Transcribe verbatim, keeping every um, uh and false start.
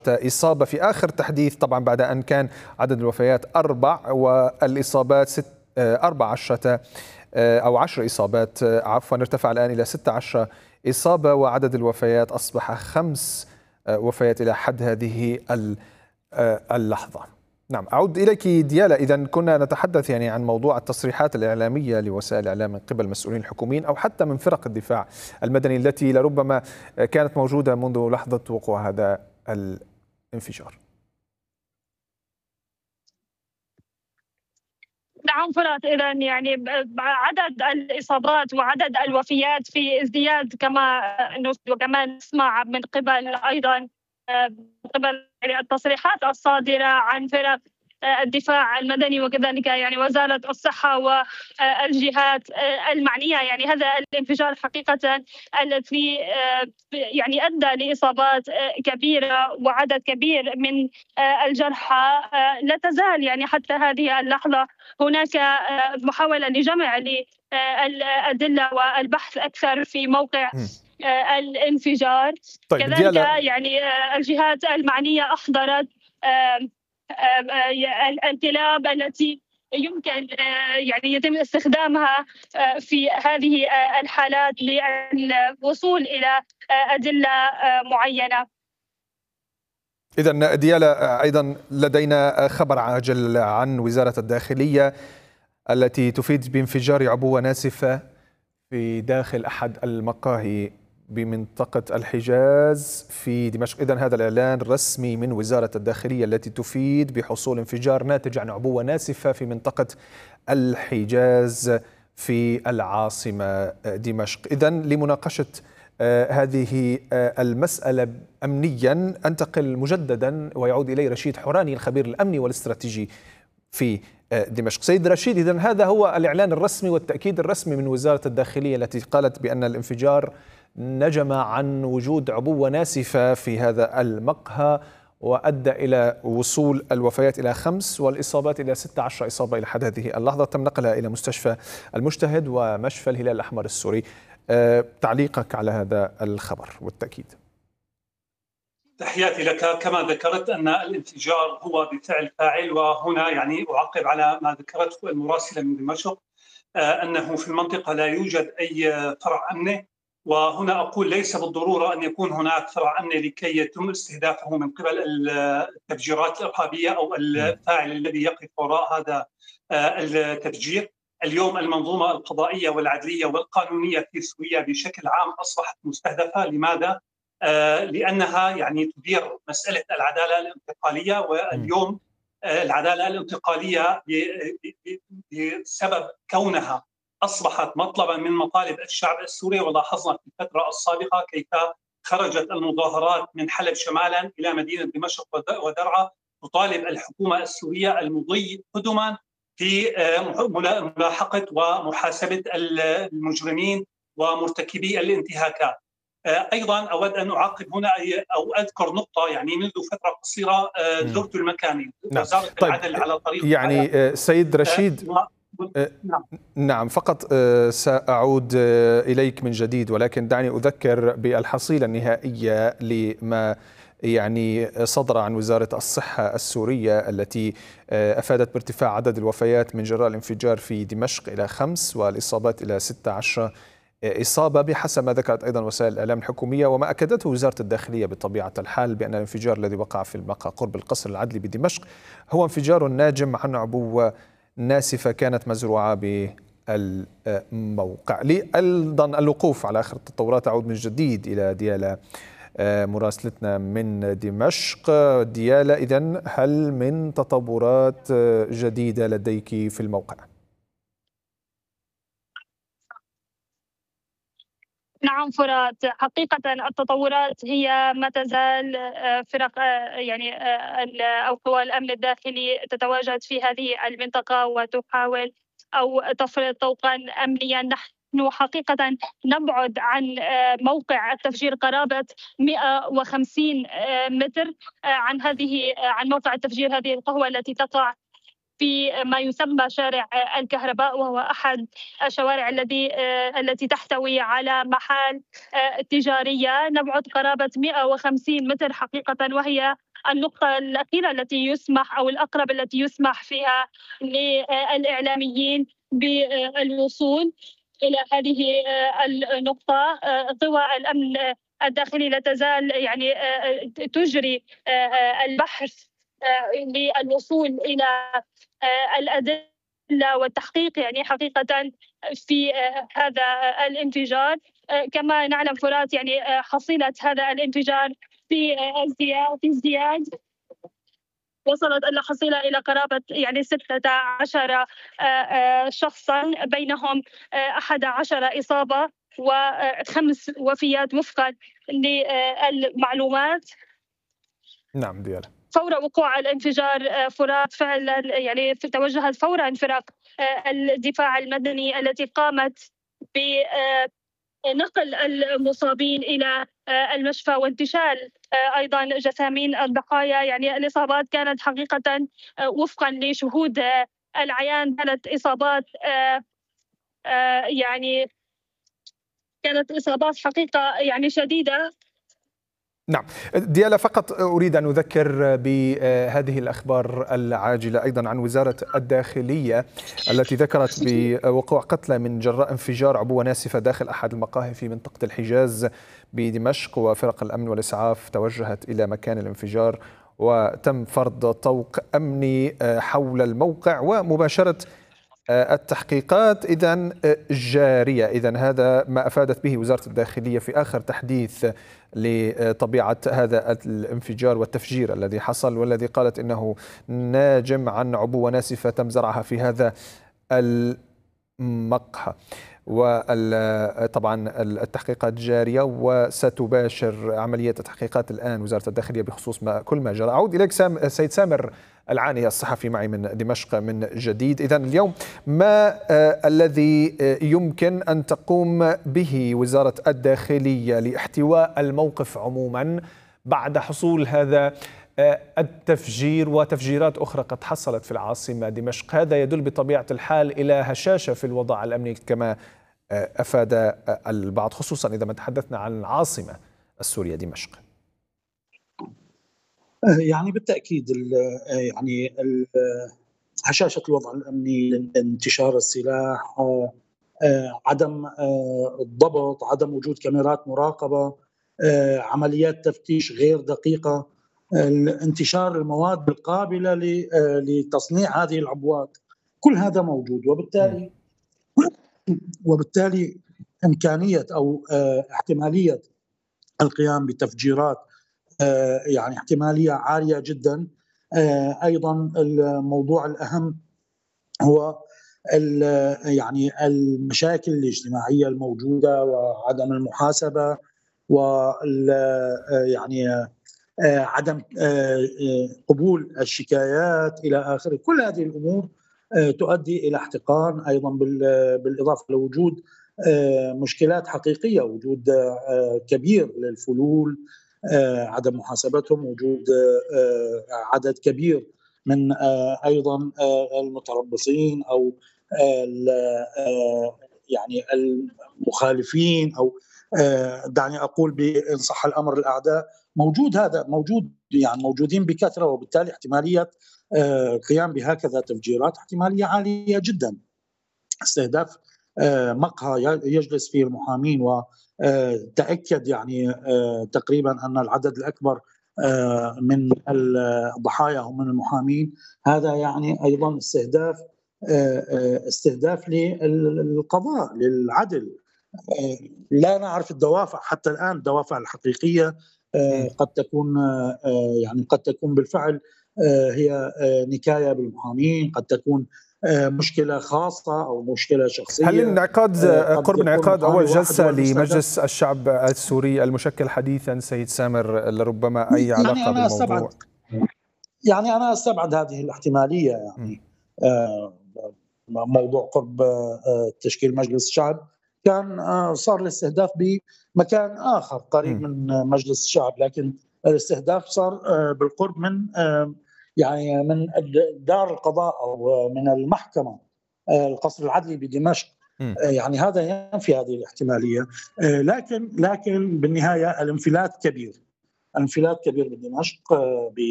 إصابة في آخر تحديث، طبعا بعد أن كان عدد الوفيات أربع والإصابات ست أربع عشرة أو عشر إصابات عفوا، ارتفع الآن إلى ستة عشر إصابة، وعدد الوفيات أصبح خمس وفيات إلى حد هذه اللحظة. نعم، أعود إليك ديالا. إذا كنا نتحدث يعني عن موضوع التصريحات الإعلامية لوسائل الإعلام من قبل المسؤولين الحكوميين أو حتى من فرق الدفاع المدني التي لربما كانت موجودة منذ لحظة وقوع هذا الانفجار. نعم فرات، إذا يعني عدد الإصابات وعدد الوفيات في ازدياد كما وكمان نسمع من قبل أيضا من قبل التصريحات الصادرة عن فرق الدفاع المدني وكذلك يعني وزارة الصحة والجهات المعنية. يعني هذا الانفجار حقيقة الذي يعني أدى لإصابات كبيرة وعدد كبير من الجرحى. لا تزال يعني حتى هذه اللحظة هناك محاولة لجمع الأدلة والبحث أكثر في موقع الانفجار. طيب كذلك ديالا. يعني الجهات المعنية أحضرت الكلاب التي يمكن يعني يتم استخدامها في هذه الحالات للوصول إلى أدلة معينة. إذن ديالا، أيضا لدينا خبر عاجل عن وزارة الداخلية التي تفيد بانفجار عبوة ناسفة في داخل أحد المقاهي بمنطقة الحجاز في دمشق. إذن هذا الإعلان رسمي من وزارة الداخلية التي تفيد بحصول انفجار ناتج عن عبوة ناسفة في منطقة الحجاز في العاصمة دمشق. إذن لمناقشة هذه المسألة أمنيا أنتقل مجددا ويعود إلي رشيد حوراني الخبير الأمني والاستراتيجي في دمشق. سيد رشيد، إذن هذا هو الإعلان الرسمي والتأكيد الرسمي من وزارة الداخلية التي قالت بأن الانفجار نجم عن وجود عبوة ناسفة في هذا المقهى وأدى إلى وصول الوفيات إلى خمس والإصابات إلى ستة عشر إصابة إلى حد هذه اللحظة، تم نقلها إلى مستشفى المجتهد ومشفى الهلال الأحمر السوري. أه تعليقك على هذا الخبر والتأكيد؟ تحياتي لك. كما ذكرت أن الانفجار هو بفعل فاعل، وهنا يعني أعقب على ما ذكرته المراسلة من دمشق أنه في المنطقة لا يوجد أي فرع أمني، وهنا أقول ليس بالضرورة أن يكون هناك فرع أمني لكي يتم استهدافه من قبل التفجيرات الإرهابية أو الفاعل الذي يقف وراء هذا التفجير. اليوم المنظومة القضائية والعدلية والقانونية في سوريا بشكل عام أصبحت مستهدفة. لماذا؟ آه لأنها يعني تدير مسألة العدالة الانتقالية، واليوم آه العدالة الانتقالية بسبب كونها أصبحت مطلبا من مطالب الشعب السوري. ولاحظنا في الفترة السابقة كيف خرجت المظاهرات من حلب شمالا إلى مدينة دمشق ودرعا تطالب الحكومة السورية المضي قدما في آه ملاحقة ومحاسبة المجرمين ومرتكبي الانتهاكات. أيضا أود أن أعقب هنا أو أذكر نقطة. يعني منذ فترة قصيرة زرت المكان نعم. وزارة طيب. العدل على طريق يعني سيد رشيد نعم. نعم فقط سأعود إليك من جديد، ولكن دعني أذكر بالحصيلة النهائية لما يعني صدر عن وزارة الصحة السورية التي أفادت بارتفاع عدد الوفيات من جراء الانفجار في دمشق إلى خمس والإصابات إلى ستة عشر إصابة بحسب ما ذكرت أيضا وسائل الإعلام الحكومية، وما أكدته وزارة الداخلية بطبيعة الحال بأن الانفجار الذي وقع في المقهى قرب القصر العدلي بدمشق هو انفجار ناجم عن عبوة ناسفة كانت مزروعة بالموقع. لي أيضا الوقوف على آخر التطورات أعود من جديد إلى ديالا مراسلتنا من دمشق. ديالا، إذن هل من تطورات جديدة لديك في الموقع؟ نعم فرات، حقيقة التطورات هي ما تزال فرق يعني أو قوى الأمن الداخلي تتواجد في هذه المنطقة وتحاول أو تفرض طوقا أمنيا. نحن حقيقة نبعد عن موقع التفجير قرابة مئة وخمسين متر عن هذه عن موقع التفجير هذه القهوة التي تقع في ما يسمى شارع الكهرباء، وهو أحد الشوارع الذي التي تحتوي على محال تجارية. نبعد قرابة مئة وخمسين متر حقيقة، وهي النقطة الأخيرة التي يسمح أو الأقرب التي يسمح فيها للإعلاميين بالوصول إلى هذه النقطة. قوى الأمن الداخلي لا تزال يعني تجري البحث للوصول إلى الأدلة والتحقيق يعني حقيقة في هذا الانفجار. كما نعلم فرات يعني حصيلة هذا الانفجار في ازدياد في ازدياد وصلت الحصيلة إلى قرابة يعني ستة عشر شخصا، بينهم أحد عشر إصابة وخمس وفيات وفقا للمعلومات. نعم ديالا. فور وقوع الانفجار فرات فعلا يعني توجهت فورا فرق الدفاع المدني التي قامت بنقل المصابين إلى المشفى وانتشال أيضا جثامين الضحايا. يعني الإصابات كانت حقيقة وفقا لشهود العيان كانت إصابات يعني كانت إصابات حقيقة يعني شديدة. نعم ديالا، فقط أريد أن أذكر بهذه الأخبار العاجلة أيضا عن وزارة الداخلية التي ذكرت بوقوع قتلى من جراء انفجار عبوة ناسفة داخل أحد المقاهي في منطقة الحجاز بدمشق، وفرق الأمن والإسعاف توجهت إلى مكان الانفجار وتم فرض طوق أمني حول الموقع ومباشرة التحقيقات إذن جارية. إذن هذا ما أفادت به وزارة الداخلية في آخر تحديث لطبيعة هذا الانفجار والتفجير الذي حصل، والذي قالت إنه ناجم عن عبوة ناسفة تم زرعها في هذا المقهى. وطبعا التحقيقات جارية وستباشر عملية التحقيقات الآن وزارة الداخلية بخصوص ما كل ما جرى. أعود إليك سام سيد سامر العاني الصحفي معي من دمشق من جديد. إذن اليوم ما الذي يمكن أن تقوم به وزارة الداخلية لاحتواء الموقف عموما بعد حصول هذا التفجير وتفجيرات أخرى قد حصلت في العاصمة دمشق؟ هذا يدل بطبيعة الحال إلى هشاشة في الوضع الأمني كما أفاد البعض، خصوصا إذا ما تحدثنا عن العاصمة السورية دمشق. يعني بالتأكيد يعني هشاشة الوضع الأمني، انتشار السلاح، عدم الضبط، عدم وجود كاميرات مراقبة، عمليات تفتيش غير دقيقة، انتشار المواد القابلة لتصنيع هذه العبوات، كل هذا موجود. وبالتالي وبالتالي إمكانية أو احتمالية القيام بتفجيرات يعني احتمالية عالية جدا. أيضا الموضوع الأهم هو يعني المشاكل الاجتماعية الموجودة وعدم المحاسبة وال يعني عدم قبول الشكايات إلى آخره. كل هذه الأمور تؤدي إلى احتقان، أيضا بالإضافة لوجود مشكلات حقيقية، وجود كبير للفلول، عدم محاسبتهم، وجود عدد كبير من أيضا المتربصين أو يعني المخالفين، أو دعني أقول بإن صح الأمر الأعداء. موجود هذا موجود يعني موجودين بكثرة، وبالتالي احتمالية القيام بهكذا تفجيرات احتمالية عالية جدا. استهداف مقهى يجلس فيه المحامين، وتأكد يعني تقريبا أن العدد الأكبر من الضحايا هم من المحامين، هذا يعني أيضا استهداف استهداف للقضاء للعدل. لا نعرف الدوافع حتى الآن، الدوافع الحقيقية قد تكون يعني قد تكون بالفعل هي نكاية بالمحامين، قد تكون مشكلة خاصة أو مشكلة شخصية. هل انعقاد قرب انعقاد أول جلسة لمجلس الشعب السوري المشكل حديثا سيد سامر لربما أي علاقة يعني أنا بالموضوع؟ أستبعد يعني أنا أستبعد هذه الاحتمالية. يعني آه موضوع قرب آه تشكيل مجلس الشعب كان آه صار الاستهداف بمكان آخر قريب م. من مجلس الشعب، لكن الاستهداف صار آه بالقرب من آه يعني من دار القضاء أو من المحكمة القصر العدلي بدمشق. يعني هذا ينفي هذه الاحتمالية. لكن لكن بالنهاية الانفلات كبير، انفلات كبير بدمشق